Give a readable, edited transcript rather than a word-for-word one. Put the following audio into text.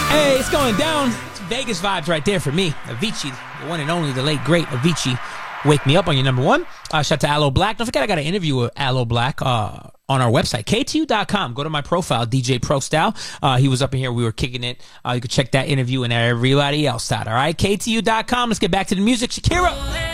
Hey, it's going down. It's Vegas vibes right there for me. Avicii, the one and only, the late, great Avicii. Wake Me Up on your number one. Shout out to Aloe Black. Don't forget, I got an interview with Aloe Black on our website, KTU.com. Go to my profile, DJ Pro Style. He was up in here. We were kicking it. You can check that interview and everybody else out. All right, KTU.com. Let's get back to the music. Shakira.